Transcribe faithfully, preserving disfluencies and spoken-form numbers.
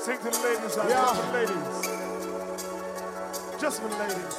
Sing to the ladies out Yeah. there, ladies. Just for the ladies.